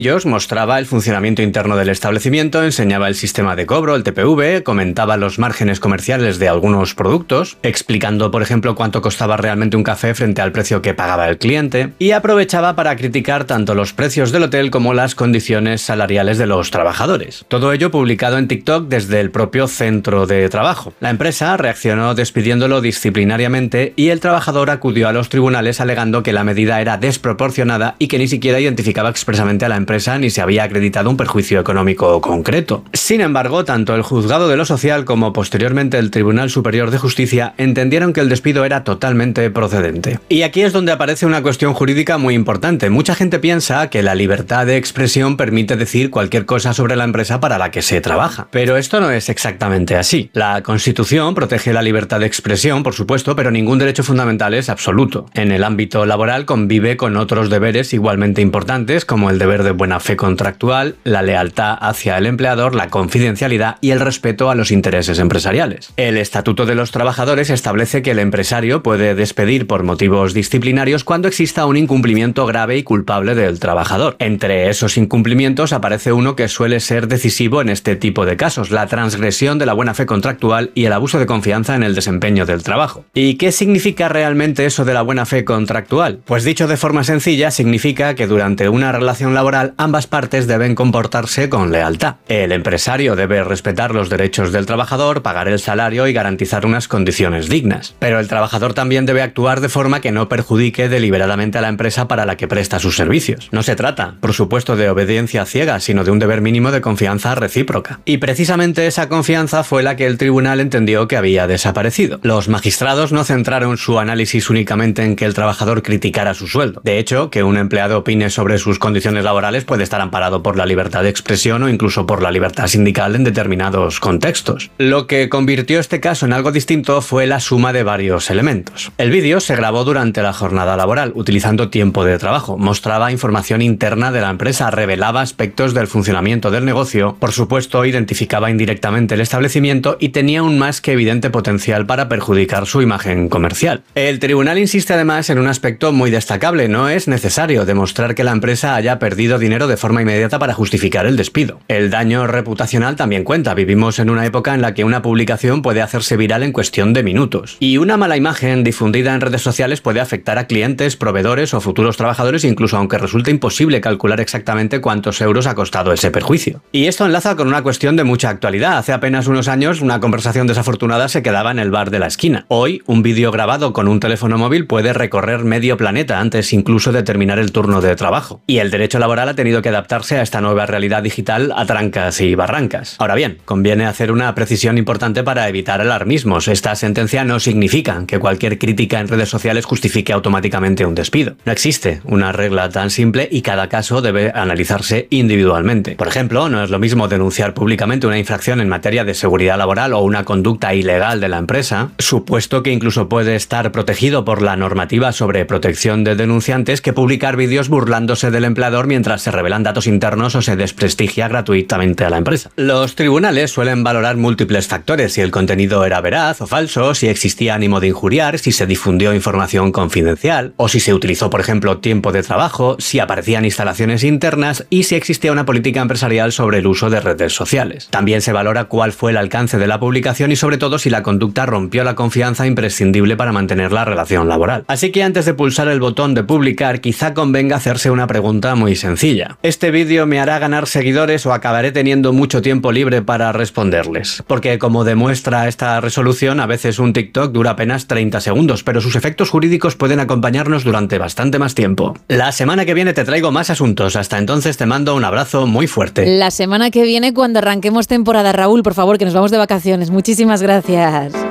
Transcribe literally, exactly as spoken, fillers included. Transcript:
Ellos mostraba el funcionamiento interno del establecimiento, enseñaba el sistema de cobro, el T P V, comentaba los márgenes comerciales de algunos productos, explicando, por ejemplo, cuánto costaba realmente un café frente al precio que pagaba el cliente, y aprovechaba para criticar tanto los precios del hotel como las condiciones salariales de los trabajadores. Todo ello publicado en TikTok desde el propio centro de trabajo. La empresa reaccionó despidiéndolo disciplinariamente y el trabajador acudió a los tribunales alegando que la medida era desproporcionada y que ni siquiera identificaba expresamente a la empresa ni se había acreditado un perjuicio económico concreto. Sin embargo, tanto el Juzgado de lo Social como posteriormente el Tribunal Superior de Justicia entendieron que el despido era totalmente procedente. Y aquí es donde aparece una cuestión jurídica muy importante. Mucha gente piensa que la libertad de expresión permite decir cualquier cosa sobre la empresa para la que se trabaja. Pero esto no es exactamente así. La Constitución protege la libertad de expresión, por supuesto, pero ningún derecho fundamental es absoluto. En el ámbito laboral convive con otros deberes igualmente importantes, como el deber de buena fe contractual, la lealtad hacia el empleador, la confidencialidad y el respeto a los intereses empresariales. El Estatuto de los Trabajadores establece que el empresario puede despedir por motivos disciplinarios cuando exista un incumplimiento grave y culpable del trabajador. Entre esos incumplimientos aparece uno que suele ser decisivo en este tipo de casos, la transgresión de la buena fe contractual y el abuso de confianza en el desempeño del trabajo. ¿Y qué significa realmente eso de la buena fe contractual? Pues dicho de forma sencilla, significa que durante una relación laboral ambas partes deben comportarse con lealtad. El empresario debe respetar los derechos del trabajador, pagar el salario y garantizar unas condiciones dignas. Pero el trabajador también debe actuar de forma que no perjudique deliberadamente a la empresa para la que presta sus servicios. No se trata, por supuesto, de obediencia ciega, sino de un deber mínimo de confianza recíproca. Y precisamente esa confianza fue la que el tribunal entendió que había desaparecido. Los magistrados no centraron su análisis únicamente en que el trabajador criticara su sueldo. De hecho, que un empleado opine sobre sus condiciones laborales puede estar amparado por la libertad de expresión o incluso por la libertad sindical en determinados contextos. Lo que convirtió este caso en algo distinto fue la suma de varios elementos. El vídeo se grabó durante la jornada laboral, utilizando tiempo de trabajo, mostraba información interna de la empresa, revelaba aspectos del funcionamiento del negocio, por supuesto identificaba indirectamente el establecimiento y tenía un más que evidente potencial para perjudicar su imagen comercial. El tribunal insiste además en un aspecto muy destacable: no es necesario demostrar que la empresa haya perdido dinero de forma inmediata para justificar el despido. El daño reputacional también cuenta. Vivimos en una época en la que una publicación puede hacerse viral en cuestión de minutos. Y una mala imagen difundida en redes sociales puede afectar a clientes, proveedores o futuros trabajadores, incluso aunque resulte imposible calcular exactamente cuántos euros ha costado ese perjuicio. Y esto enlaza con una cuestión de mucha actualidad. Hace apenas unos años una conversación desafortunada se quedaba en el bar de la esquina. Hoy un vídeo grabado con un teléfono móvil puede recorrer medio planeta antes incluso de terminar el turno de trabajo. Y el derecho laboral ha tenido que adaptarse a esta nueva realidad digital a trancas y barrancas. Ahora bien, conviene hacer una precisión importante para evitar alarmismos. Esta sentencia no significa que cualquier crítica en redes sociales justifique automáticamente un despido. No existe una regla tan simple y cada caso debe analizarse individualmente. Por ejemplo, no es lo mismo denunciar públicamente una infracción en materia de seguridad laboral o una conducta ilegal de la empresa, supuesto que incluso puede estar protegido por la normativa sobre protección de denunciantes, que publicar vídeos burlándose del empleador mientras se revelan datos internos o se desprestigia gratuitamente a la empresa. Los tribunales suelen valorar múltiples factores: si el contenido era veraz o falso, si existía ánimo de injuriar, si se difundió información confidencial, o si se utilizó, por ejemplo, tiempo de trabajo, si aparecían instalaciones internas y si existía una política empresarial sobre el uso de redes sociales. También se valora cuál fue el alcance de la publicación y sobre todo si la conducta rompió la confianza imprescindible para mantener la relación laboral. Así que antes de pulsar el botón de publicar, quizá convenga hacerse una pregunta muy sencilla: ¿este vídeo me hará ganar seguidores o acabaré teniendo mucho tiempo libre para responderles? Porque, como demuestra esta resolución, a veces un TikTok dura apenas treinta segundos, pero sus efectos jurídicos pueden acompañarnos durante bastante más tiempo. La semana que viene te traigo más asuntos. Hasta entonces te mando un abrazo muy fuerte. La semana que viene, cuando arranquemos temporada, Raúl, por favor, que nos vamos de vacaciones. Muchísimas gracias.